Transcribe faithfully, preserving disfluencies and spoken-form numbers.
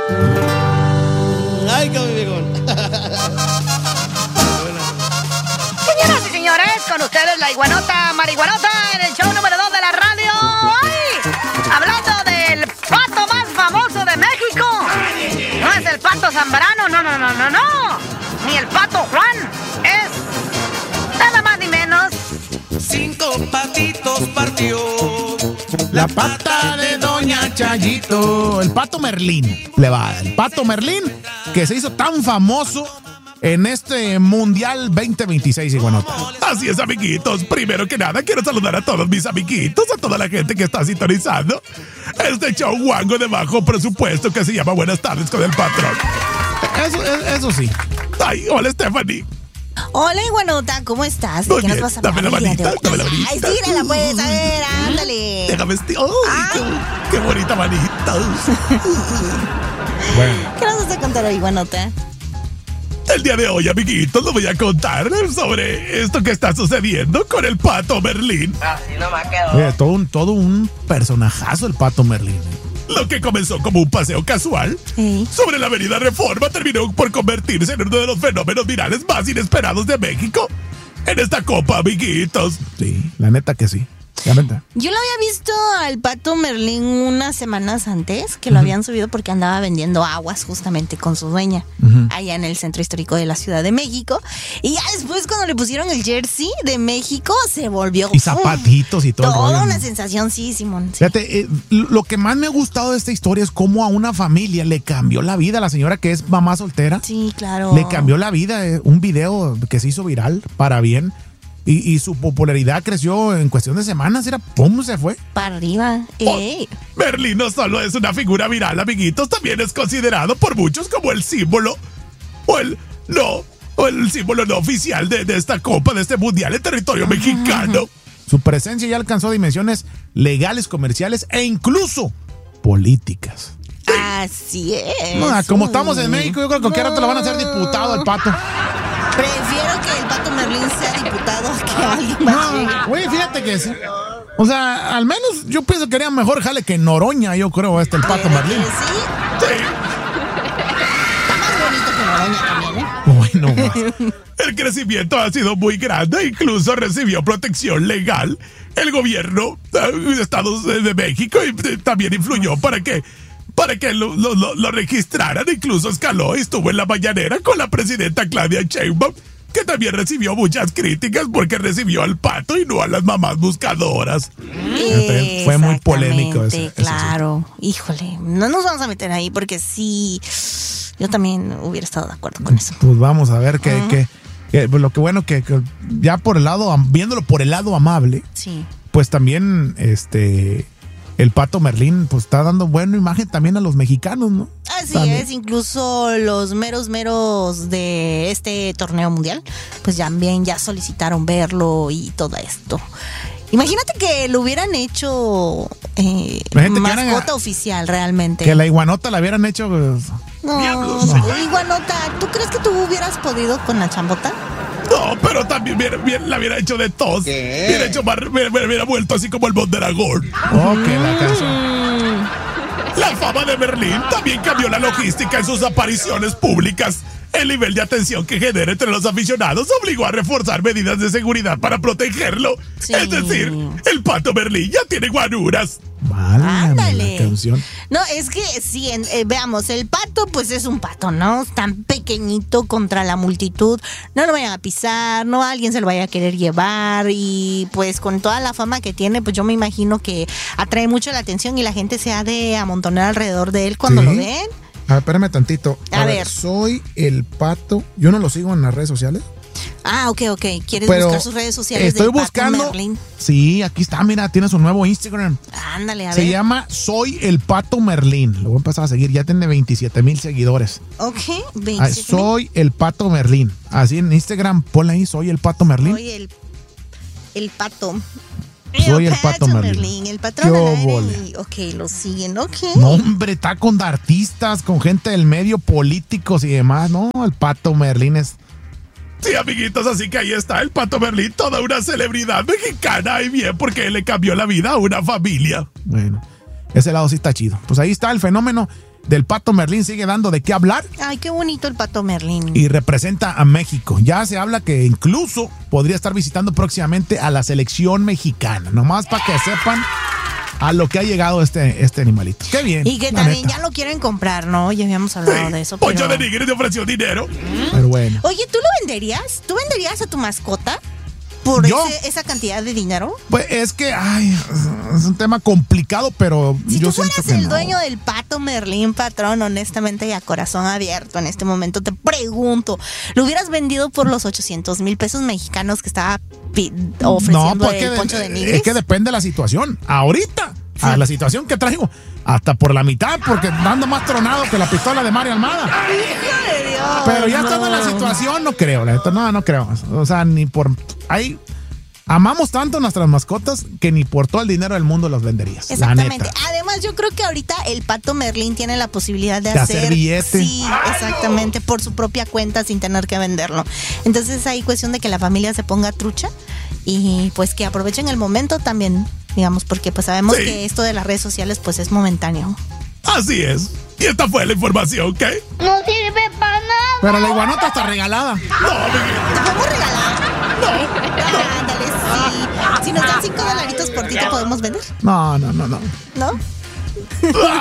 Ay, qué viejón. Señoras y señores, con ustedes la iguanota marihuanota en el show número dos de la radio. ¡Ay! Hablando del pato más famoso de México. No es el pato Zambrano, no, no, no, no, no. Ni el pato Juan. Es nada más ni menos. Cinco patitos partió la pata de Doña Chayito. El pato Merlín. Le va, el pato Merlín que se hizo tan famoso en este Mundial veinte veintiséis, iguanota. Así es, amiguitos. Primero que nada, quiero saludar a todos mis amiguitos, a toda la gente que está sintonizando este show guango de bajo presupuesto que se llama Buenas Tardes con el Patrón. Eso, eso sí. Ay, hola, Stephanie. Hola, iguanota, ¿cómo estás? Muy ¿De qué bien, nos vas a dame la hablar el día manita, de hoy? dame la manita. Ay, tírala, pues, a ver, ándale. Déjame vestir. ¡Ay, qué, qué bonita manita! Bueno. ¿Qué nos vas a contar hoy, iguanota? El día de hoy, amiguitos, les voy a contar sobre esto que está sucediendo con el pato Merlín. Así no me quedo. Oye, todo un, todo un personajazo el pato Merlín. Lo que comenzó como un paseo casual ¿Sí? sobre la avenida Reforma terminó por convertirse en uno de los fenómenos virales más inesperados de México en esta copa, amiguitos. Sí, la neta que sí. La neta. Yo lo había visto al pato Merlín unas semanas antes, que lo uh-huh. habían subido porque andaba vendiendo aguas justamente con su dueña, uh-huh. allá en el centro histórico de la Ciudad de México. Y ya después, cuando le pusieron el jersey de México, se volvió... Y zapatitos y todo. Toda el rollo, una ¿no? sensación, sí, Simón. Sí. Fíjate, eh, lo que más me ha gustado de esta historia es cómo a una familia le cambió la vida. La señora que es mamá soltera. Sí, claro. Le cambió la vida. Eh, un video que se hizo viral para bien. Y, y su popularidad creció en cuestión de semanas. Era pum, se fue. Para arriba. ¡Ey! Oh, Merlín no solo es una figura viral, amiguitos, también es considerado por muchos como el símbolo o el no, o el símbolo no oficial de, de esta copa, de este mundial en territorio mexicano. Su presencia ya alcanzó dimensiones legales, comerciales e incluso políticas. Así es. No, como estamos en México, yo creo que cualquier rato lo van a hacer diputado al pato. Prefiero que el pato Merlín sea diputado que alguien más. No, güey, fíjate que sí. O sea, al menos yo pienso que haría mejor jale que Noroña, yo creo, este el pato Merlín. Sí. Sí. Está más bonito que Noroña también, ¿eh? Bueno, el crecimiento ha sido muy grande, incluso recibió protección legal. El gobierno de Estados de México también influyó para que para que lo, lo, lo, lo registraran, incluso escaló y estuvo en la mañanera con la presidenta Claudia Sheinbaum, que también recibió muchas críticas porque recibió al pato y no a las mamás buscadoras. Fue muy polémico eso. Claro, eso sí. Híjole, no nos vamos a meter ahí porque sí, yo también hubiera estado de acuerdo con eso. Pues vamos a ver que, uh-huh. que, que pues lo que bueno que, que ya por el lado, viéndolo por el lado amable, sí. Pues también este... el pato Merlín pues está dando buena imagen también a los mexicanos, ¿no? Así también. es, incluso los meros meros de este torneo mundial, pues también ya solicitaron verlo y todo esto. Imagínate que lo hubieran hecho eh, mascota oficial realmente. Que la iguanota la hubieran hecho. Pues, no, no, iguanota, ¿tú crees que tú hubieras podido con la chambota? No, pero también bien, bien, la hubiera hecho de tos. ¿Qué? Hubiera hecho más, hubiera, hubiera vuelto así como el Mondragón. Ok, la canción. La fama de Merlín también cambió la logística en sus apariciones públicas. El nivel de atención que genera entre los aficionados obligó a reforzar medidas de seguridad para protegerlo. Sí. Es decir, el pato Merlín ya tiene guaruras. Ándale. La canción. No, es que sí, eh, veamos, el pato pues es un pato, ¿no? Tan pequeñito contra la multitud. No lo vayan a pisar, no alguien se lo vaya a querer llevar. Y pues con toda la fama que tiene, pues yo me imagino que atrae mucho la atención y la gente se ha de amontonar alrededor de él cuando ¿Sí? lo ven. A ver, espérame tantito. A, a ver, ver. Soy el pato. Yo no lo sigo en las redes sociales. Ah, ok, ok. ¿Quieres Pero buscar sus redes sociales? Estoy del buscando. Pato Merlín? Sí, aquí está, mira, tiene su nuevo Instagram. Ándale, a Se ver. Se llama Soy el Pato Merlín. Lo voy a empezar a seguir. Ya tiene veintisiete mil seguidores. Ok, veintisiete ah, Soy el Pato Merlín. Así en Instagram, ponle ahí, Soy el Pato Merlín. Soy el, el pato. Soy el, el pato, pato Merlín. Merlín. El patrón al aire. Ok, lo siguen, ok. No, hombre, está con artistas, con gente del medio, políticos y demás. No, el Pato Merlín es... Sí, amiguitos, así que ahí está el pato Merlín, toda una celebridad mexicana y bien porque él le cambió la vida a una familia. Bueno, ese lado sí está chido. Pues ahí está el fenómeno del Pato Merlín sigue dando de qué hablar. Ay, qué bonito el Pato Merlín. Y representa a México. Ya se habla que incluso podría estar visitando próximamente a la selección mexicana. Nomás para que sepan a lo que ha llegado este, este animalito. Qué bien. Y que también neta. Ya lo quieren comprar, ¿no? Ya habíamos hablado sí. de eso. Poncho pero... de Nigris te ofreció dinero. Pero bueno. Oye, ¿tú lo venderías? ¿Tú venderías a tu mascota? ¿Por ese, esa cantidad de dinero? Pues es que, ay, es un tema complicado, pero si yo tú fueras siento que el no. dueño del Pato Merlín, patrón, honestamente y a corazón abierto en este momento, te pregunto, ¿lo hubieras vendido por los ochocientos mil pesos mexicanos que estaba ofreciendo no, el Poncho de Nigris? Es que depende de la situación. Ahorita, sí. a la situación que traigo, hasta por la mitad, porque ando más tronado que la pistola de Mario Almada. ¡Hijo de Dios! Pero ya no. estando en la situación, no creo, la neta, no, no creo. O sea, ni por... Ahí amamos tanto nuestras mascotas que ni por todo el dinero del mundo los venderías. Exactamente. La neta. Además, yo creo que ahorita el Pato Merlín tiene la posibilidad de, de hacer, hacer billete. Sí, exactamente, por su propia cuenta sin tener que venderlo. Entonces hay cuestión de que la familia se ponga trucha y pues que aprovechen el momento también, digamos, porque pues sabemos sí. que esto de las redes sociales pues es momentáneo. Así es. Y esta fue la información, ¿ok? No sirve para nada. Pero la iguanota está regalada. No, Miguel. ¿Te podemos regalar? No. Ándale, sí. Si nos dan cinco dolaritos por ti, ¿te podemos vender? No, no, no, no. ¿No?